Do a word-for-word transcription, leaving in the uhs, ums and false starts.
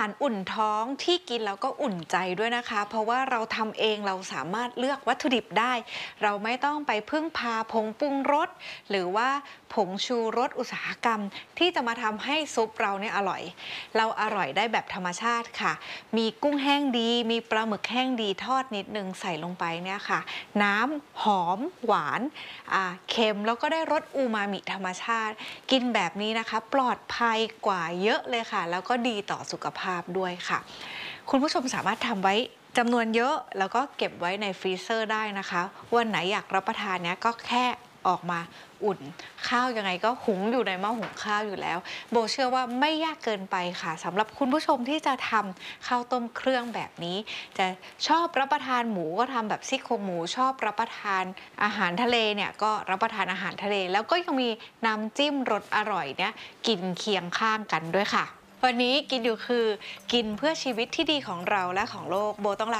ารอุ่นท้องที่กินแล้วก็อุ่นใจด้วยนะคะเพราะว่าเราทำเองเราสามารถเลือกวัตถุดิบได้เราไม่ต้องไปพึ่งพาผงปรุงรสหรือว่าผงชูรสอุตสาหกรรมที่จะมาทำให้ซุปเราเนี่ยอร่อยเราอร่อยได้แบบธรรมชาติค่ะมีกุ้งแห้งดีมีปลาหมึกแห้งดีทอดนิดนึงใส่ลงไปเนี่ยค่ะน้ำหอมหวานอ่าเค็มแล้วก็ได้รสอูมามิธรรมชาติกินแบบนี้นะคะปลอดภัยกว่าเยอะเลยค่ะแล้วก็ดีต่อสุขภาพด้วยค่ะคุณผู้ชมสามารถทำไว้จำนวนเยอะแล้วก็เก็บไว้ในฟรีเซอร์ได้นะคะวันไหนอยากรับประทานเนี้ยก็แค่ออกมาอุ่นข้าวยังไงก็หุงอยู่ในหม้อหุงข้าวอยู่แล้วโบเชื่อว่าไม่ยากเกินไปค่ะสำหรับคุณผู้ชมที่จะทำข้าวต้มเครื่องแบบนี้จะชอบรับประทานหมูก็ทำแบบซี่โครงหมูชอบรับประทานอาหารทะเลเนี่ยก็รับประทานอาหารทะเลแล้วก็ยังมีน้ำจิ้มรสอร่อยเนี่ยกินเคียงข้างกันด้วยค่ะวันนี้กินอยู่คือกินเพื่อชีวิตที่ดีของเราและของโลกโบต้องลา